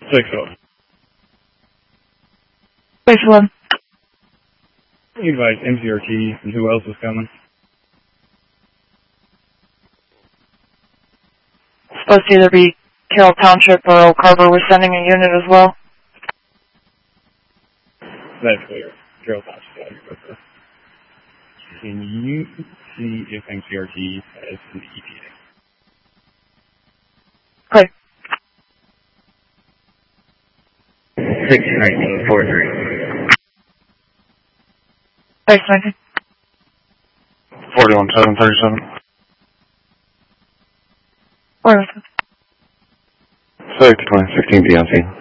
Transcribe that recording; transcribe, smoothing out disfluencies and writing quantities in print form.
6-0. 6-1. You advise MCRT and who else is coming? Supposed to either be Carroll Township or Oak Harbor. We're sending a unit as well. That's clear. Carroll Township. Can you see if MCRT has an ETA? Okay. 61943. 619. 41737. Where is it? Safety 2016 BNC.